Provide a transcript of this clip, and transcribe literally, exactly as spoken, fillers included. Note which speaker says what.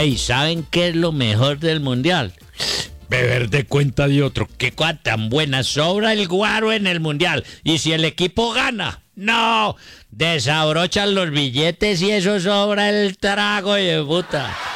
Speaker 1: Ey, ¿saben qué es lo mejor del mundial? Beber de cuenta de otro. Qué cosa tan buena. Sobra el guaro en el mundial. Y si el equipo gana, no, desabrochan los billetes y eso sobra el trago de puta.